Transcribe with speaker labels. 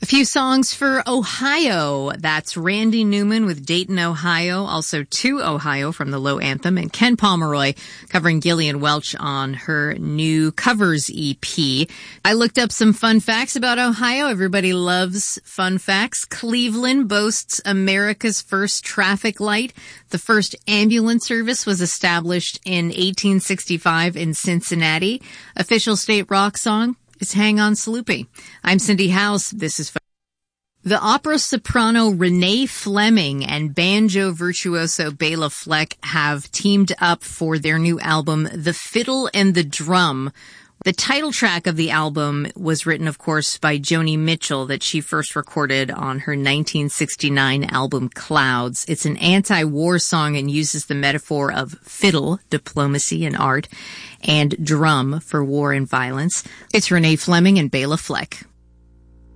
Speaker 1: A few songs for Ohio. That's Randy Newman with Dayton, Ohio. Also To Ohio from the Low Anthem. And Ken Pomeroy covering Gillian Welch on her new covers EP. I looked up some fun facts about Ohio. Everybody loves fun facts. Cleveland boasts America's first traffic light. The first ambulance service was established in 1865 in Cincinnati. Official state rock song is Hang On Sloopy. I'm Cindy House. This is the opera soprano Renee Fleming and banjo virtuoso Bela Fleck have teamed up for their new album, The Fiddle and the Drum. The title track of the album was written, of course, by Joni Mitchell that she first recorded on her 1969 album Clouds. It's an anti-war song and uses the metaphor of fiddle, diplomacy and art, and drum for war and violence. It's Renee Fleming and Bela Fleck.